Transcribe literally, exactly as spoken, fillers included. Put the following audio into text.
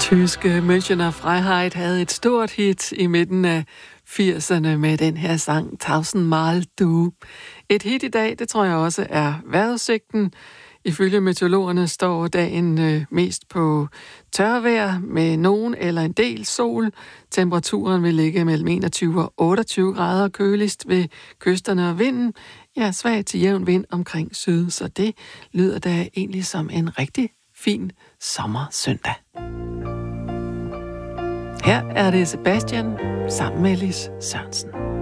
Tyske Münchener Freiheit havde et stort hit i midten af firserne med den her sang Tausendmal Du. Et hit i dag, det tror jeg også er vejrudsigten. Ifølge meteorologerne står dagen øh, mest på tørvejr med nogen eller en del sol. Temperaturen vil ligge mellem enogtyve og otteogtyve grader, køligst ved kysterne, og vinden ja, svag til jævn vind omkring syd, så det lyder da egentlig som en rigtig fin sommersøndag. Her er det Sebastian sammen med Lis Sørensen.